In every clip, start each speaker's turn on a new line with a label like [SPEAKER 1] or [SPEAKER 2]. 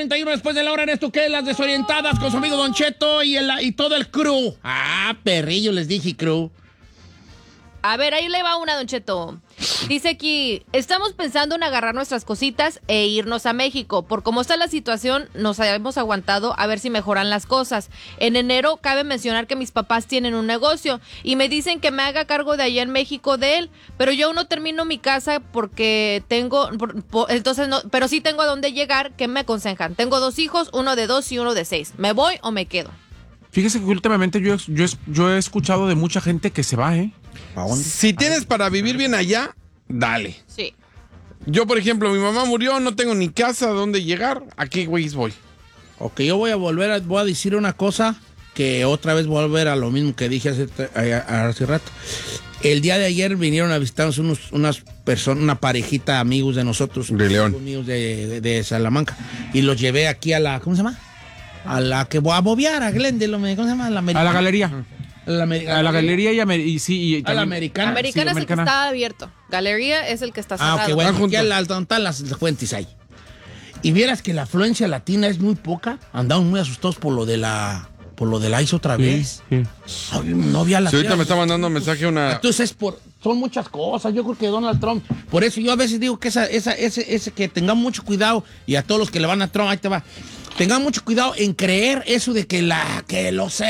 [SPEAKER 1] 31 después de la hora en esto que es Las Desorientadas con su amigo Don Cheto y todo el crew. Ah, perrillo, les dije crew.
[SPEAKER 2] A ver, ahí le va una, Don Cheto. Dice aquí, estamos pensando en agarrar nuestras cositas e irnos a México. Por cómo está la situación, nos hemos aguantado a ver si mejoran las cosas. En enero cabe mencionar que mis papás tienen un negocio y me dicen que me haga cargo de allá en México de él, pero yo aún no termino mi casa porque entonces no, pero sí tengo a dónde llegar. ¿Qué me aconsejan? Tengo 2 hijos, uno de 2 y uno de 6. ¿Me voy o me quedo?
[SPEAKER 3] Fíjese que últimamente yo he escuchado de mucha gente que se va, ¿eh?
[SPEAKER 1] ¿A dónde?
[SPEAKER 4] Si tienes para vivir bien allá, dale.
[SPEAKER 2] Sí.
[SPEAKER 4] Yo, por ejemplo, mi mamá murió, no tengo ni casa a dónde llegar. ¿A qué güeyes voy?
[SPEAKER 1] Ok, yo voy a decir una cosa que otra vez voy a volver a lo mismo que dije hace rato. El día de ayer vinieron a visitarnos unas personas, una parejita amigos de nosotros.
[SPEAKER 4] De León.
[SPEAKER 1] Amigos de Salamanca. Y los llevé aquí a la, ¿cómo se llama? A la que voy a bobear, a Glendale, ¿cómo se llama?
[SPEAKER 3] A la galería.
[SPEAKER 1] A la
[SPEAKER 3] galería y
[SPEAKER 1] a la
[SPEAKER 3] también,
[SPEAKER 1] americana.
[SPEAKER 2] Americana es el que está abierto. Galería es el que está cerrado.
[SPEAKER 1] Ah, ok, bueno, aquí donde están las fuentes ahí. Y vieras que la afluencia latina es muy poca. Andamos muy asustados por lo de la ICE otra vez.
[SPEAKER 3] Sí.
[SPEAKER 1] No había la
[SPEAKER 4] Si ahorita me está mandando un mensaje una...
[SPEAKER 1] Entonces son muchas cosas. Yo creo que Donald Trump, por eso yo a veces digo que ese que tengamos mucho cuidado, y a todos los que le van a Trump, ahí te va. Tengan mucho cuidado en creer eso de que los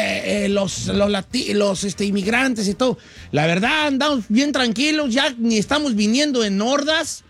[SPEAKER 1] inmigrantes y todo. La verdad, andamos bien tranquilos, ya ni estamos viniendo en hordas,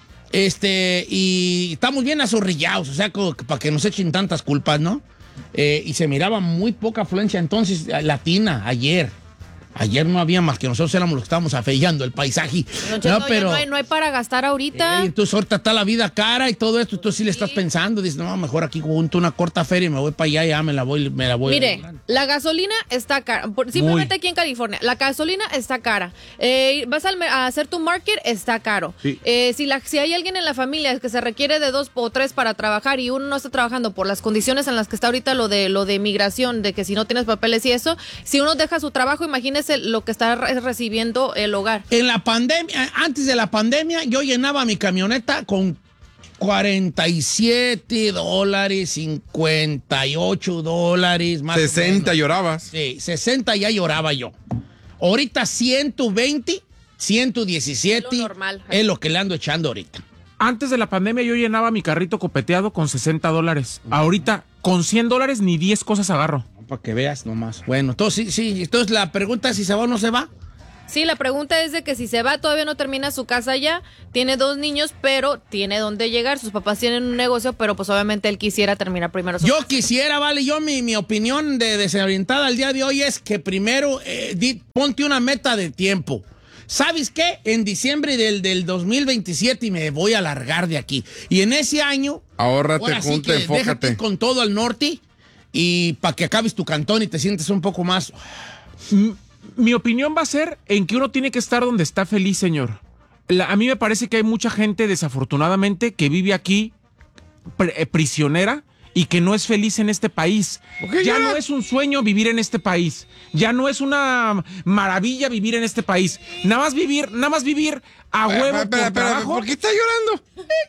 [SPEAKER 1] y estamos bien azorrillados, o sea, para que nos echen tantas culpas, ¿no? Y se miraba muy poca afluencia entonces latina ayer. Ayer no había más que nosotros éramos los que estábamos afeillando el paisaje.
[SPEAKER 2] No hay para gastar ahorita.
[SPEAKER 1] Entonces ahorita está la vida cara y todo esto. Entonces sí le estás pensando. Dices, no, mejor aquí junto una corta feria y me voy para allá y ya me la voy.
[SPEAKER 2] Mire, la gasolina está cara. Simplemente aquí en California, la gasolina está cara. Vas a hacer tu market, está caro.
[SPEAKER 3] Sí.
[SPEAKER 2] Si hay alguien en la familia que se requiere de 2 o 3 para trabajar y uno no está trabajando por las condiciones en las que está ahorita lo de migración, de que si no tienes papeles y eso, si uno deja su trabajo, imagínese lo que está recibiendo el hogar.
[SPEAKER 1] En la pandemia, antes de la pandemia, yo llenaba mi camioneta con $47, $58, más
[SPEAKER 4] 60 llorabas.
[SPEAKER 1] Sí, 60 ya lloraba yo. Ahorita 120, 117
[SPEAKER 2] Lo normal.
[SPEAKER 1] es lo que le ando echando ahorita.
[SPEAKER 3] Antes de la pandemia yo llenaba mi carrito copeteado con $60. Ahorita, con $100 ni 10 cosas agarro.
[SPEAKER 1] Para que veas nomás. Bueno, entonces sí. Entonces la pregunta es si se va o no se va.
[SPEAKER 2] Sí, la pregunta es de que si se va, todavía no termina su casa ya, tiene 2 niños, pero tiene dónde llegar. Sus papás tienen un negocio, pero pues obviamente él quisiera terminar primero su
[SPEAKER 1] Yo
[SPEAKER 2] casa.
[SPEAKER 1] quisiera, vale, mi opinión de desorientada al día de hoy es que primero ponte una meta de tiempo. ¿Sabes qué? En diciembre del 2027 y me voy a largar de aquí. Y en ese año...
[SPEAKER 4] Ahórrate, junta, enfócate.
[SPEAKER 1] Déjate con todo al norte y para que acabes tu cantón y te sientes un poco más...
[SPEAKER 3] Mi opinión va a ser en que uno tiene que estar donde está feliz, señor. A mí me parece que hay mucha gente, desafortunadamente, que vive aquí prisionera y que no es feliz en este país. Ya no es un sueño vivir en este país. Ya no es una maravilla vivir en este país. Nada más vivir a huevo por trabajo.
[SPEAKER 4] ¿Por qué está llorando?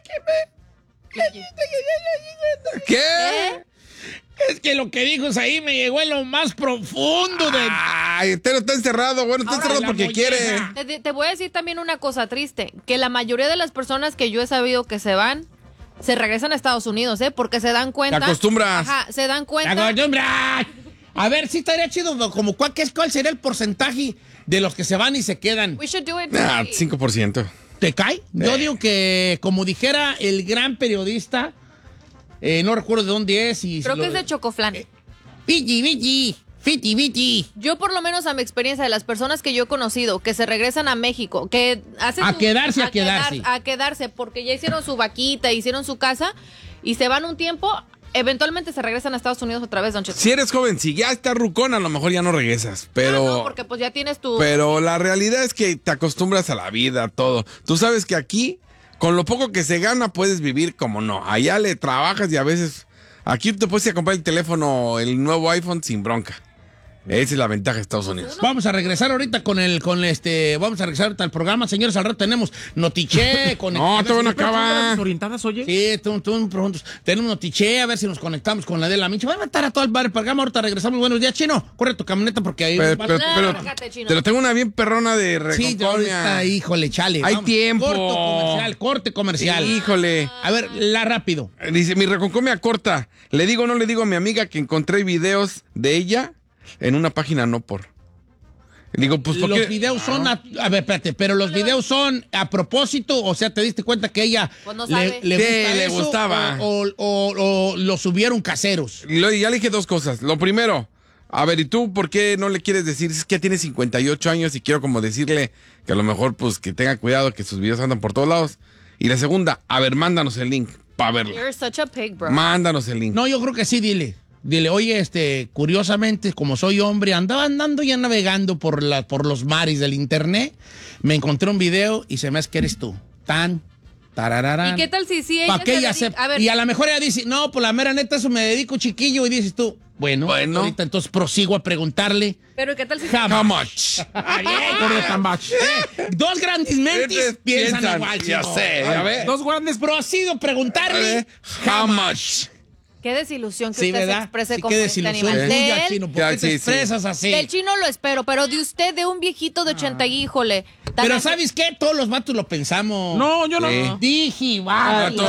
[SPEAKER 4] ¿Qué?
[SPEAKER 1] Es que lo que dijo es ahí me llegó en lo más profundo de...
[SPEAKER 4] Ay, Tero está encerrado. Bueno, está encerrado porque quiere.
[SPEAKER 2] Te voy a decir también una cosa triste, que la mayoría de las personas que yo he sabido que se van, se regresan a Estados Unidos, porque se dan cuenta.
[SPEAKER 4] Te acostumbras.
[SPEAKER 2] Ajá, se dan cuenta.
[SPEAKER 1] ¡Te acostumbras! A ver, sí estaría chido, como ¿cuál sería el porcentaje de los que se van y se quedan?
[SPEAKER 2] We should do it.
[SPEAKER 4] 5%.
[SPEAKER 1] ¿Te cae? Yo digo que, como dijera el gran periodista, no recuerdo de dónde es.
[SPEAKER 2] Creo que es de Chocoflan.
[SPEAKER 1] Fiti.
[SPEAKER 2] Yo por lo menos a mi experiencia de las personas que yo he conocido que se regresan a México, que hacen
[SPEAKER 1] A quedarse
[SPEAKER 2] porque ya hicieron su vaquita, hicieron su casa y se van un tiempo, eventualmente se regresan a Estados Unidos otra vez, Don Cheto.
[SPEAKER 4] Si eres joven, si ya estás rucón, a lo mejor ya no regresas, pero...
[SPEAKER 2] No, porque pues ya tienes tu...
[SPEAKER 4] Pero la realidad es que te acostumbras a la vida, a todo. Tú sabes que aquí, con lo poco que se gana, puedes vivir como no. Allá le trabajas y a veces... Aquí te puedes ir a comprar el teléfono, el nuevo iPhone sin bronca. Esa es la ventaja de Estados Unidos.
[SPEAKER 1] Vamos a regresar ahorita vamos a regresar ahorita al programa, señores. Al rato tenemos Notiche.
[SPEAKER 4] No, todavía no acaba.
[SPEAKER 3] ¿Orientadas, oye?
[SPEAKER 1] Sí, tenemos Notiche, a ver si nos conectamos con la de la Micha. Va a matar a todo el bar el programa. Ahorita regresamos. Buenos días, Chino. Corre tu camioneta porque ahí...
[SPEAKER 4] Pero tengo una bien perrona de Reconcomia.
[SPEAKER 1] Sí, híjole, chale.
[SPEAKER 4] Hay
[SPEAKER 1] vamos.
[SPEAKER 4] tiempo.
[SPEAKER 1] Corte comercial.
[SPEAKER 4] Híjole.
[SPEAKER 1] A ver, rápido.
[SPEAKER 4] Dice, mi Reconcomia corta. ¿Le digo o no le digo a mi amiga que encontré videos de ella en una página no por? Digo, pues ¿por qué?
[SPEAKER 1] Los videos son... A ver, espérate. Pero los videos son a propósito. O sea, ¿te diste cuenta que ella
[SPEAKER 2] Pues no sabe.
[SPEAKER 4] le gustaba.
[SPEAKER 1] O lo subieron caseros?
[SPEAKER 4] Ya le dije dos cosas. Lo primero... A ver, ¿y tú por qué no le quieres decir? Es que ya tiene 58 años y quiero como decirle que a lo mejor pues que tenga cuidado que sus videos andan por todos lados. Y la segunda, a ver, mándanos el link para verlo.
[SPEAKER 2] You're such a pig, bro.
[SPEAKER 4] Mándanos el link.
[SPEAKER 1] No, yo creo que sí, dile, oye, curiosamente, como soy hombre, andaba andando ya navegando por los mares del internet, me encontré un video y se me hace que eres tú. Tarararán.
[SPEAKER 2] ¿Y qué tal si ella
[SPEAKER 1] ¿Para qué
[SPEAKER 2] se
[SPEAKER 1] ella
[SPEAKER 2] dedica-
[SPEAKER 1] se...
[SPEAKER 2] A ver,
[SPEAKER 1] Y a lo mejor ella dice, no, pues la mera neta, eso me dedico, chiquillo, y dices tú, bueno. Ahorita entonces prosigo a preguntarle.
[SPEAKER 2] pero ¿qué tal si...
[SPEAKER 4] How much?
[SPEAKER 1] Dos grandes mentes piensan igual,
[SPEAKER 4] ya
[SPEAKER 1] chico.
[SPEAKER 4] sé, ya ves.
[SPEAKER 3] Dos grandes...
[SPEAKER 1] Prosigo a preguntarle.
[SPEAKER 4] How much?
[SPEAKER 2] Qué desilusión que
[SPEAKER 1] Sí,
[SPEAKER 2] usted se
[SPEAKER 1] ¿verdad?
[SPEAKER 2] exprese
[SPEAKER 1] Sí,
[SPEAKER 2] como
[SPEAKER 1] qué
[SPEAKER 2] este
[SPEAKER 1] desilusión
[SPEAKER 2] animal.
[SPEAKER 1] tuya,
[SPEAKER 2] De él,
[SPEAKER 1] Chino. ¿Por qué
[SPEAKER 4] Ya,
[SPEAKER 1] te
[SPEAKER 4] sí, sí.
[SPEAKER 1] expresas así?
[SPEAKER 2] del Chino lo espero, pero de usted, de un viejito de 80, híjole. tan
[SPEAKER 1] Pero
[SPEAKER 2] así-
[SPEAKER 1] ¿sabes qué? Todos los vatos lo pensamos.
[SPEAKER 3] No, yo no.
[SPEAKER 4] Sí.
[SPEAKER 1] Dije, vatos.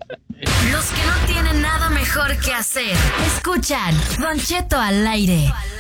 [SPEAKER 5] Los que no tienen nada mejor que hacer. Escuchan Don Cheto al aire.